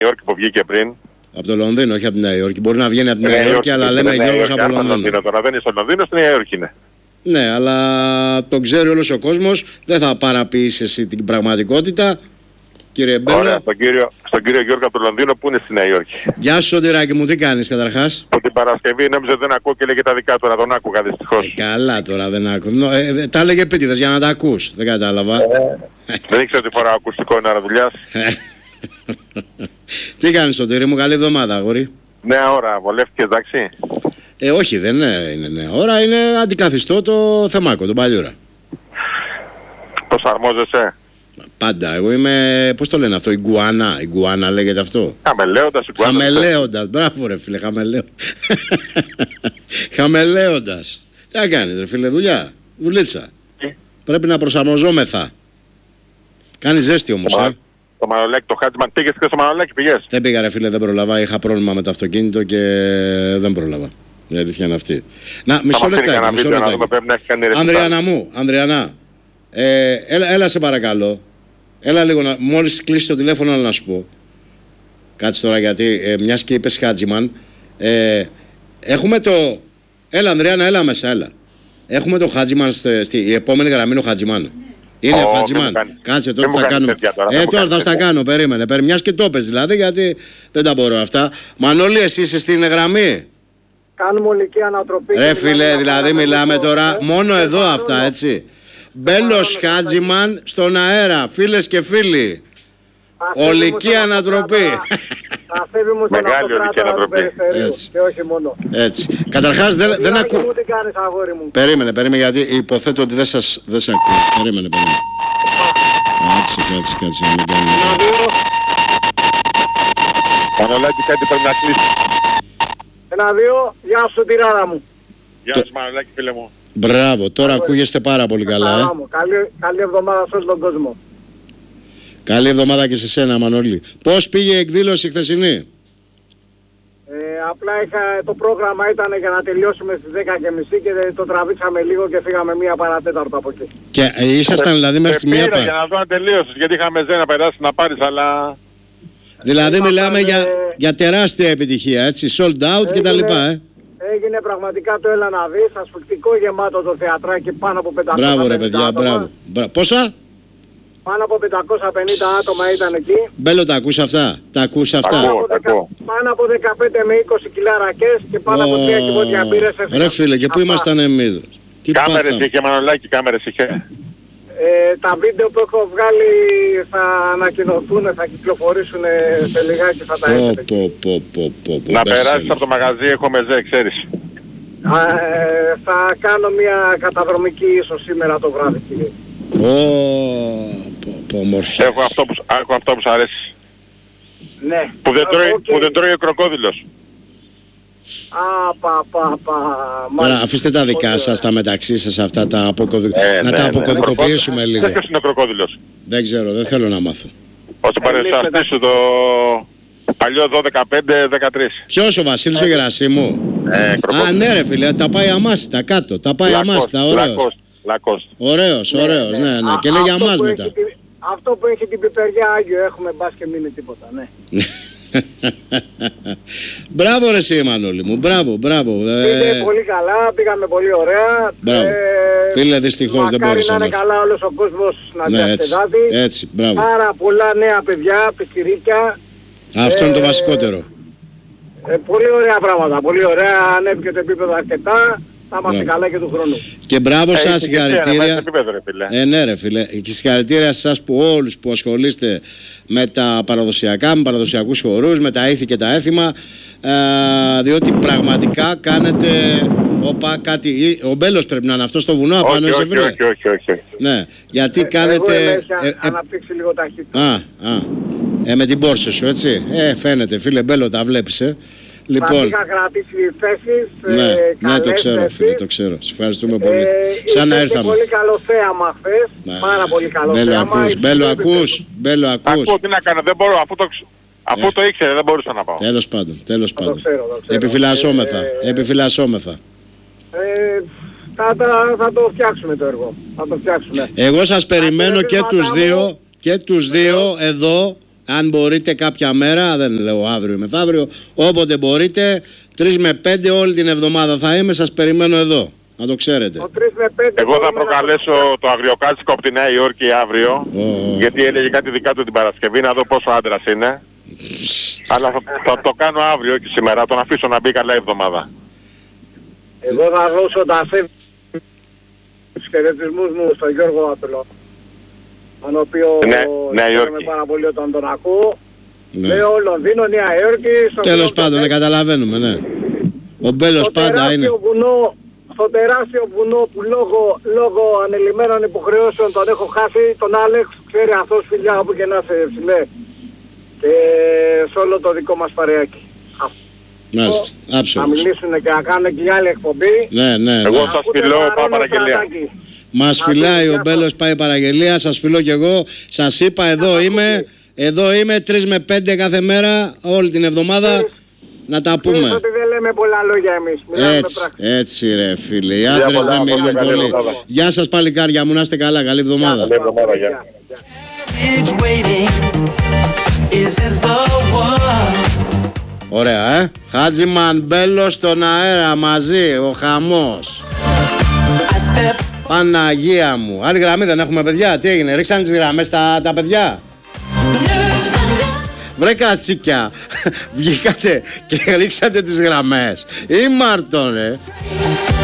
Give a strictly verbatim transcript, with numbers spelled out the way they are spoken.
Υόρκη που βγήκε πριν. Από το Λονδίνο, όχι από τη Νέα Υόρκη. Μπορεί να βγαίνει από τη Νέα Υόρκη, αλλά λέμε Γιώργος από το Λονδίνο. Τώρα δεν είναι στο Λονδίνο, στη Νέα Υόρκη είναι. Ναι, αλλά τον ξέρει όλος ο κόσμος. Δεν θα παραποιήσει εσύ την πραγματικότητα. Κύριε Μπέλο. Ωραία, στον κύριο, στον κύριο Γιώργο από το Λονδίνο που είναι στη Νέα Υόρκη. Γεια σου Σωτηράκη μου, τι κάνεις καταρχάς? Που την Παρασκευή νόμιζε δεν ακούω και λέγε τα δικά του, να τον άκουγα δυστυχώς. Ε, καλά τώρα δεν άκουγα. Ε, ε, τα έλεγε επίτηδες για να τα ακούς. Δεν κατάλαβα. Ε, δεν ήξερα ότι φοράω ακουστικό είναι άρα δουλειάς. Τι κάνεις Σωτήρη μου, καλή εβδομάδα αγόρι. Νέα ώρα, βολεύτηκε εντάξει. Ε, όχι δεν είναι, είναι νέα ώρα, είναι αντικαθιστώ το Θεμάκο, τον Παλιούρα. Προσαρμόζεσαι. Πάντα, εγώ είμαι, πώς το λένε αυτό, Ιγκουάνα, Ιγκουάνα λέγεται αυτό. Χαμελέοντας, Ιγκουάνα. Χαμελέοντας, μπράβο ρε φίλε, χαμελέοντας. Χαμελέοντας. Τι να κάνεις ρε φίλε, δουλειά, δουλίτσα. Τι? Πρέπει να προσαρμοζόμεθα. Κάνει ζέστη όμως, το, ε. Το Μανολάκι, το Χάτζιμαν, πήγες και στο Μανολάκι, πήγες. Δεν πήγα ρε φίλε, δεν προλαβα, είχα πρόβλημα με το αυτοκίνητο και δεν πρόλαβα. Η αλήθεια είναι αυτή. Να, μισό λεπτάκι, μισό λεπτάκι. Ανδριανά μου, Ανδριανά, ε, έλα, έλα σε παρακαλώ. Έλα λίγο, να, μόλις κλείσει το τηλέφωνο να σου πω. Κάτσε τώρα γιατί, ε, μιας και είπες Χάτζιμαν, ε, έχουμε το... Έλα Ανδριανά, έλα μέσα, έλα. Έχουμε το Χάτζιμαν, στη, στη η επόμενη γραμμή είναι ο Χάτζιμαν. Είναι ο Χάτζιμαν. Κάτσε τώρα θα κάνουμε. Τώρα, ε, τώρα θα στα κάνω, περίμενε. περίμενε. Μιας και το πες δηλαδή, γιατί δεν τα μπορώ αυτά. Μανώλη, εσύ είσαι στην γραμμή. Κάνουμε ολική ανατροπή. Ρε φίλε, δηλαδή μιλάμε τώρα μόνο εδώ αυτά, έτσι. Μπέλος Χάτζιμαν στον αέρα, φίλες και φίλοι. Ολική ανατροπή. Αφήβη μου στον αυτοκράτορα του περιφερείου και όχι μόνο. Έτσι. Καταρχάς δεν, δεν ακούω. Τι κάνεις αγόρι μου? Περίμενε, περίμενε γιατί υποθέτω ότι δεν σας δεν σε ακούω. Περίμενε, περίμενε. Κάτσε, κάτσε, κάτσε. Μην κάνουμε. Μανολάκι κάτι πρέπει να κλείσει. Ένα, δύο, γεια σου τυράρα μου. Γεια σου Μανολάκι φίλε μου. Μπράβο, τώρα ακούγεστε πάρα πολύ καλά, ε. Καλή, καλή εβδομάδα σε όλο τον κόσμο. Καλή εβδομάδα και σε σένα Μανώλη. Πώς πήγε η εκδήλωση χθεσινή? Ε, απλά είχα, το πρόγραμμα ήταν για να τελειώσουμε στις δέκα και μισή και το τραβήξαμε λίγο και φύγαμε μία παρατέταρτο από εκεί. Και ε, ήσασταν δηλαδή μέχρι τη μία παρά. Για να δω αν τελείωσες, γιατί είχαμε ζέ να περάσει να πάρεις, αλλά... Δηλαδή Ήμασταν, μιλάμε ε, για, για τεράστια επιτυχία, έτσι, sold out έγινε, κτλ. Ε. Έγινε πραγματικά το έλα να δεις, ασφυκτικό γεμάτο το θεατράκι, πάνω από πεντακόσια πενήντα. Μπράβο ρε παιδιά, μπράβο. μπράβο. Πόσα? Πάνω από πεντακόσια πενήντα άτομα ήταν εκεί. Μπέλο, τα ακούς αυτά? Τα ακούς αυτά? Πάνω από, δεκα... πάνω από δεκαπέντε με είκοσι κιλά ρακές και πάνω από τρία κυβότια μπύρες. Ρε φίλε, και πού ήμασταν εμείς? Τι κάμερες είχε Μανολάκι, κάμερες είχε. Ε, τα βίντεο που έχω βγάλει θα ανακοινωθούν, θα κυκλοφορήσουν σε λιγάκι, θα τα έχετε. Πω, πω, πω, πω, πω, να περάσεις από το μαγαζί, έχω μεζέ, ξέρεις. Ε, θα κάνω μια καταδρομική ίσως σήμερα το βράδυ, κύριε. Ω, πω, πω, μορφιά. Έχω αυτό που, έχω αυτό που σ' αρέσει. Ναι. Που δεν, τρώει, και... που δεν τρώει ο κροκόδιλος. Α, πα, πα, πα. Τώρα αφήστε τα δικά σας, τα μεταξύ σας αυτά τα αποκωδικ... ε, να ναι, τα ναι, αποκωδικοποιήσουμε ναι. λίγο. Ποιος είναι ο κροκόδιλος? Δεν ξέρω, δεν θέλω να μάθω. Όσο παρουσιαστή σου το παλιό δώδεκα πέντε δεκατρία. Ποιος ο Βασίλης ο Γερασίμου? Ε, Α, ναι ρε φίλε, τα πάει αμάσιτα κάτω, τα πάει αμάσιτα, ωραίος. Λακώστ. Ωραίος, ωραίος, ναι, ναι, ναι. Και λέει για μας μετά. Την, αυτό που έχει την πιπεριά Άγιο έχουμε, μπας και μείνει τίποτα, ναι. Μπράβο ρε εσύ Μανώλη μου, μπράβο, μπράβο. Πήγε πολύ καλά, πήγαμε πολύ ωραία. Μπράβο. Ε, Φίλε, δυστυχώς δεν μπορούσα να είναι καλά όλος ο κόσμος να ναι, διασκεδάζει. Έτσι, έτσι, μπράβο. Πάρα πολλά νέα παιδιά, πιτσιρίκια. Αυτό ε, είναι το βασικότερο. Ε, πολύ ωραία πράγματα, πολύ ωραία, ανέβηκε το επίπεδο αρκετά. Θα είμαστε καλά και του χρόνου. Και μπράβο σας, ε, συγχαρητήρια. Ε, ναι ρε φίλε. Και συγχαρητήρια σε εσάς που όλους που ασχολείστε με τα παραδοσιακά, με παραδοσιακούς χορούς, με τα ήθη και τα έθιμα, ε, διότι πραγματικά κάνετε... Όπα, κάτι... Ο Μπέλος πρέπει να είναι αυτό στο βουνό απάνω σε βρε. Όχι, όχι, όχι, όχι. Ναι, γιατί ε, κάνετε... Εγώ ε, ε, αναπτύξει λίγο ταχύτητα. Α, α. Ε, με την πόρσε σου, έτσι. Ε, φαίνεται, φίλε Μπέλο, τα βλέπεις, ε. Λοιπόν, θα είχα κρατήσει θέσεις, ναι, ε, ναι, το ξέρω, θέσεις. φίλε, το ξέρω. Σε ευχαριστούμε πολύ. Ε, Σαν να ήρθαμε. Πολύ καλό θέαμα χθες, ναι. Πάρα πολύ καλό Μπέλο, θέαμα. Ακούς, Μπέλο, ακούς, Μπέλο, ακούς. Ακούω, τι να κάνω, δεν μπορώ, αφού το, αφού ε. το ήξερε, δεν μπορούσα να πάω. Τέλος πάντων, τέλος πάντων. Το ξέρω, το ξέρω. Επιφυλασσόμεθα, ε, επιφυλασσόμεθα. Ε, θα, θα, θα το φτιάξουμε το έργο, θα το φτιάξουμε. Εγώ σας περιμένω και τους δύο, και τους δύο εδώ, αν μπορείτε κάποια μέρα, δεν λέω αύριο μεθαύριο, όποτε μπορείτε, τρεις με πέντε όλη την εβδομάδα θα είμαι, σας περιμένω εδώ. Να το ξέρετε. Εγώ θα προκαλέσω να... το αγριοκάτσικο από τη Νέα Υόρκη αύριο, oh. γιατί έλεγε κάτι δικά του την Παρασκευή, να δω πόσο άντρας είναι. Αλλά θα, θα το κάνω αύριο και σήμερα, τον αφήσω να μπει καλά η εβδομάδα. Εγώ θα δώσω τα σεβ... τους χαιρετισμούς μου στον Γιώργο Απελό, τον οποίο ναι, χαίρομαι πάρα πολύ όταν τον ακούω. Ναι. Λέω Λονδίνο, Νέα Υόρκη... Τέλος πάντων, να καταλαβαίνουμε, ναι. Ο Μπέλος πάντα είναι... Βουνό, στο τεράστιο βουνό που λόγω, λόγω ανελημμένων υποχρεώσεων τον έχω χάσει, τον Άλεξ, ξέρει αυτός φιλιά όπου και να σε ψηλέ. Και σε όλο το δικό μας παρεάκι. Μάλιστα, άψογος. Να μιλήσουν και να κάνουν και η άλλη εκπομπή. Ναι, ναι, ναι. Εγώ σας φιλώ, πάω παραγγελία. Μας φιλάει ο Μπέλος, πάει παραγγελία, σας φιλώ κι εγώ. Σας είπα, εδώ είμαι, εδώ είμαι τρεις με πέντε κάθε μέρα, όλη την εβδομάδα. Να τα πούμε. Ότι δεν λέμε πολλά λόγια εμείς. Έτσι, έτσι ρε φίλε. Οι άντρες δεν μιλούν πολύ. Γεια σας παλικάρια μου, να είστε καλά. Καλή εβδομάδα. Καλή εβδομάδα, γεια. Ωραία, ε. Χάτζημαν Μπέλος στον αέρα μαζί, ο χαμός. Παναγία μου. Άλλη γραμμή δεν έχουμε, παιδιά. Τι έγινε, ρίξαν τις γραμμές τα, τα παιδιά. Βρε κατσίκια, βγήκατε και ρίξατε τις γραμμές. Ή Μάρτον ρε.